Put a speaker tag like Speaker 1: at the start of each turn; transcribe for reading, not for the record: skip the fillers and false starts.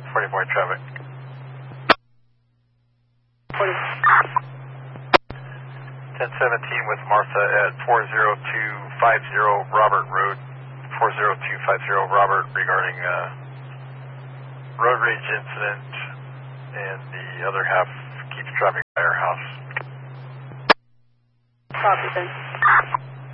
Speaker 1: 40 point traffic.
Speaker 2: 40.
Speaker 1: 1017 with Martha at 40250 Robert Road. 40250 Robert regarding road rage incident, and the other half keeps driving by our house.
Speaker 2: Copy, then.